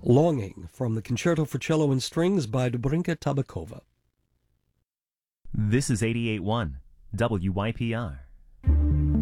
Longing from the Concerto for Cello and Strings by Dobrinka Tabakova. This is 88.1 WYPR.